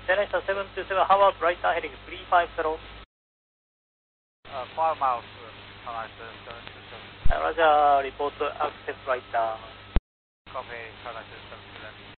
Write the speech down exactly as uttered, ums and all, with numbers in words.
Chennai seven two seven, how about right now heading three five zero? Uh, five miles, Chennai seven two seven. Uh, Roger, report to access right down. Copy, Chennai seven two seven.